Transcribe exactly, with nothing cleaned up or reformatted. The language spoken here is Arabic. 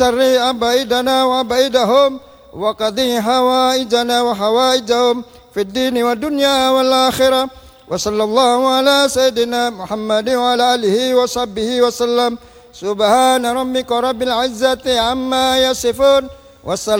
شر أبعدنا وأبعدهم وقضي حوائجنا وحوائجهم في الدين والدنيا والآخرة وصلى الله على سيدنا محمد وعلى آله وصحبه وسلم سبحان ربك رب العزة عما يصفون والسلام